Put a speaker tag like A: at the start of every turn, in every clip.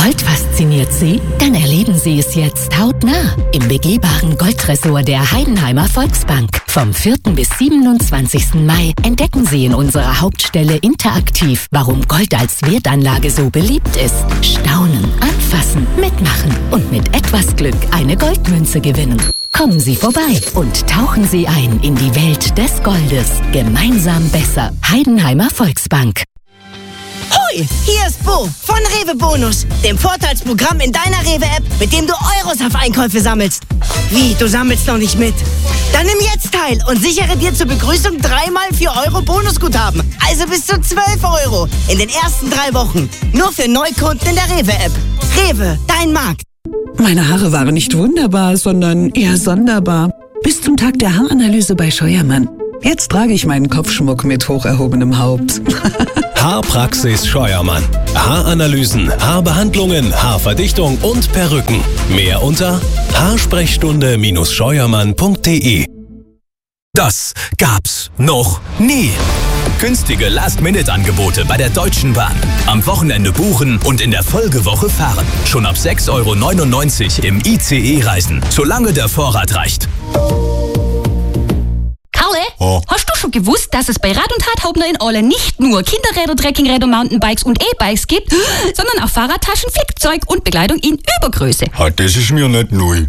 A: Gold fasziniert Sie? Dann erleben Sie es jetzt hautnah im begehbaren Goldtresor der Heidenheimer Volksbank. Vom 4. bis 27. Mai entdecken Sie in unserer Hauptstelle interaktiv, warum Gold als Wertanlage so beliebt ist. Staunen, anfassen, mitmachen und mit etwas Glück eine Goldmünze gewinnen. Kommen Sie vorbei und tauchen Sie ein in die Welt des Goldes. Gemeinsam besser. Heidenheimer Volksbank.
B: Hoi, hier ist Bo von Rewe Bonus, dem Vorteilsprogramm in deiner Rewe-App, mit dem du Euros auf Einkäufe sammelst. Wie, du sammelst noch nicht mit? Dann nimm jetzt teil und sichere dir zur Begrüßung 3x 4 Euro Bonusguthaben. Also bis zu 12 Euro in den ersten 3 Wochen. Nur für Neukunden in der Rewe-App. Rewe, dein Markt.
C: Meine Haare waren nicht wunderbar, sondern eher sonderbar. Bis zum Tag der Haaranalyse bei Scheuermann. Jetzt trage ich meinen Kopfschmuck mit hoch erhobenem Haupt.
D: Haarpraxis Scheuermann. Haaranalysen, Haarbehandlungen, Haarverdichtung und Perücken. Mehr unter haarsprechstunde-scheuermann.de. Das gab's noch nie. Günstige Last-Minute-Angebote bei der Deutschen Bahn. Am Wochenende buchen und in der Folgewoche fahren. Schon ab 6,99 € im ICE reisen, solange der Vorrat reicht.
E: Karle, hast du schon gewusst, dass es bei Rad und Radhaubner in Ole nicht nur Kinderräder, Trekkingräder, Mountainbikes und E-Bikes gibt, sondern auch Fahrradtaschen, Flickzeug und Bekleidung in Übergröße?
F: Das ist mir nicht neu.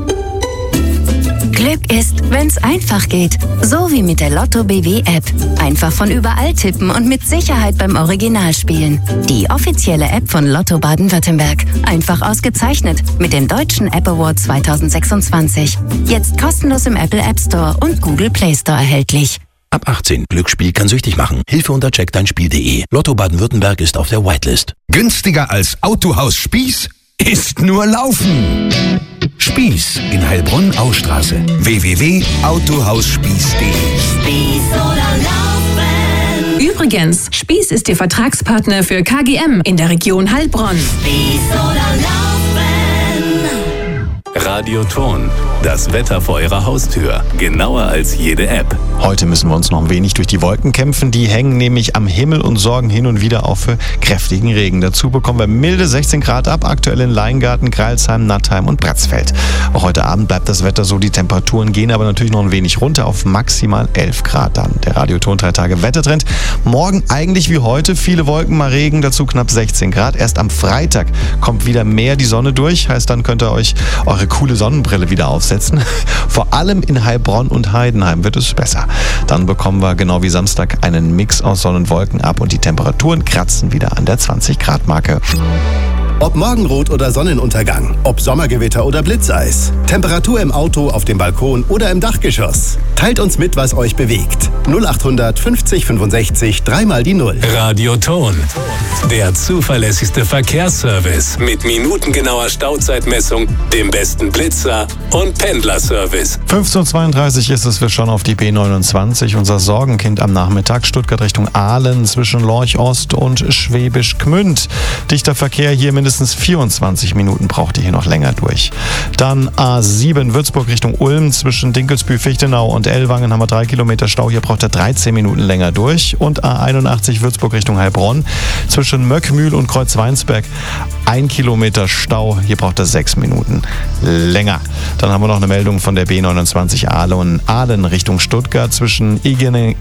G: Glück ist, wenn's einfach geht. So wie mit der Lotto BW-App. Einfach von überall tippen und mit Sicherheit beim Original spielen. Die offizielle App von Lotto Baden-Württemberg. Einfach ausgezeichnet mit dem Deutschen App Award 2026. Jetzt kostenlos im Apple App Store und Google Play Store erhältlich.
H: Ab 18. Glücksspiel kann süchtig machen. Hilfe unter checkdeinspiel.de. Lotto Baden-Württemberg ist auf der Whitelist.
I: Günstiger als Autohaus Spieß ist nur Laufen. Spieß in Heilbronn-Austraße. www.autohausspieß.de.
J: Spieß oder Laufen.
C: Übrigens, Spieß ist Ihr Vertragspartner für KGM in der Region Heilbronn.
J: Spieß oder Laufen.
D: Radioton. Das Wetter vor Ihrer Haustür. Genauer als jede App.
K: Heute müssen wir uns noch ein wenig durch die Wolken kämpfen. Die hängen nämlich am Himmel und sorgen hin und wieder auch für kräftigen Regen. Dazu bekommen wir milde 16 Grad ab, aktuell in Leingarten, Greilsheim, Nattheim und Bratzfeld. Auch heute Abend bleibt das Wetter so. Die Temperaturen gehen aber natürlich noch ein wenig runter auf maximal 11 Grad dann. Der Radioton 3 Tage Wettertrend. Morgen eigentlich wie heute. Viele Wolken, mal Regen, dazu knapp 16 Grad. Erst am Freitag kommt wieder mehr die Sonne durch. Heißt, dann könnt ihr euch eure coole Sonnenbrille wieder aufsetzen. Vor allem in Heilbronn und Heidenheim wird es besser. Dann bekommen wir genau wie Samstag einen Mix aus Sonne und Wolken ab und die Temperaturen kratzen wieder an der 20-Grad-Marke.
L: Ob Morgenrot oder Sonnenuntergang, ob Sommergewitter oder Blitzeis, Temperatur im Auto, auf dem Balkon oder im Dachgeschoss. Teilt uns mit, was euch bewegt. 0800 50 65 3 die 0.
D: Radioton. Der zuverlässigste Verkehrsservice mit minutengenauer Stauzeitmessung, dem besten Blitzer und Pendlerservice.
K: 15:32 ist es, wir schauen auf die B29. Unser Sorgenkind am Nachmittag. Stuttgart Richtung Aalen zwischen Lorch Ost und Schwäbisch Gmünd. Dichter Verkehr hier, mindestens 24 Minuten braucht ihr hier noch länger durch. Dann A7 Würzburg Richtung Ulm zwischen Dinkelsbühl, Fichtenau und Ellwangen haben wir 3 Kilometer Stau. Hier braucht er 13 Minuten länger durch. Und A81 Würzburg Richtung Heilbronn zwischen Möckmühl und Kreuzweinsberg 1 Kilometer Stau. Hier braucht er 6 Minuten länger. Dann haben wir noch eine Meldung von der B29 Aalen Richtung Stuttgart zwischen Igingen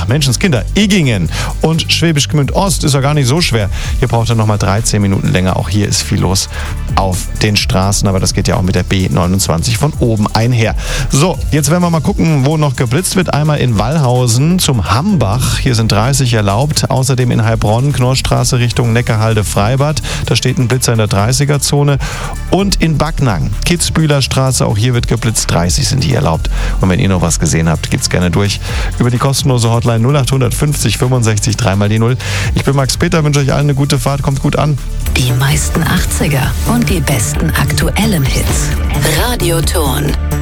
K: und Schwäbisch Gmünd Ost. Ist ja gar nicht so schwer. Hier braucht er nochmal 13 Minuten länger. Auch hier ist viel los auf den Straßen, aber das geht ja auch mit der B29 von oben einher. So, jetzt werden wir mal gucken, wo noch geblitzt wird. Einmal in Wallhausen zum Hambach. Hier sind 30 erlaubt. Außerdem in Heilbronn, Knorrstraße Richtung Neckarhalde, Freibad. Da steht ein Blitzer in der 30er-Zone. Und in Backnang, Kitzbühler Straße, auch hier wird geblitzt. 30 sind hier erlaubt. Und wenn ihr noch was gesehen habt, gibt's gerne durch über die kostenlose Hotline 0800 50 65 3 die 0. Ich bin Max Peter, wünsche euch allen eine gute Fahrt. Kommt gut an.
G: Die meisten 80er und die besten aktuellen Hits. Radioton.